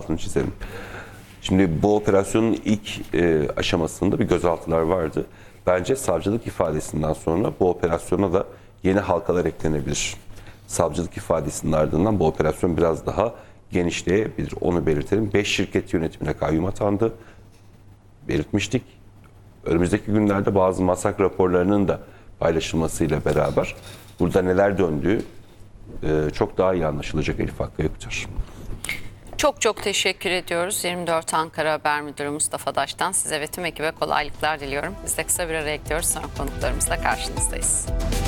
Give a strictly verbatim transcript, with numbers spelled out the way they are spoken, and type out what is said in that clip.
altını çizelim. Şimdi bu operasyonun ilk e, aşamasında bir gözaltılar vardı. Bence savcılık ifadesinden sonra bu operasyona da yeni halkalar eklenebilir. Savcılık ifadesinin ardından bu operasyon biraz daha genişleyebilir. Onu belirtelim. beş şirket yönetimine kayyum atandı. Belirtmiştik. Önümüzdeki günlerde bazı masak raporlarının da paylaşılmasıyla beraber burada neler döndüğü e, çok daha iyi anlaşılacak Elif Hakkı Yakıtır. Çok çok teşekkür ediyoruz. yirmi dört Ankara Haber Müdürü Mustafa Daş'tan size ve tüm ekibe kolaylıklar diliyorum. Biz de kısa bir araya gidiyoruz. Sonra konuklarımızla karşınızdayız.